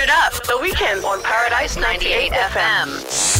Start It Up, the weekend on Paradise 98 FM.